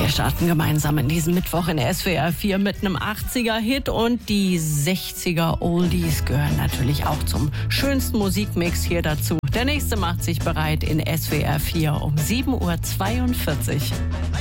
Wir starten gemeinsam in diesem Mittwoch in SWR 4 mit einem 80er-Hit und die 60er-Oldies gehören natürlich auch zum schönsten Musikmix hier dazu. Der nächste macht sich bereit in SWR 4 um 7.42 Uhr.